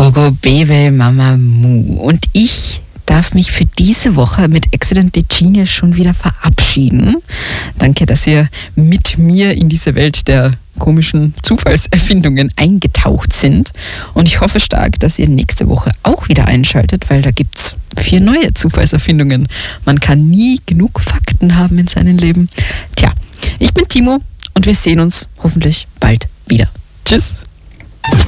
Gogo Bebe Mama Mu. Und ich darf mich für diese Woche mit Accidentally Genius schon wieder verabschieden. Danke, dass ihr mit mir in diese Welt der komischen Zufallserfindungen eingetaucht sind. Und ich hoffe stark, dass ihr nächste Woche auch wieder einschaltet, weil da gibt's 4 neue Zufallserfindungen. Man kann nie genug Fakten haben in seinem Leben. Tja, ich bin Timo und wir sehen uns hoffentlich bald wieder. Tschüss.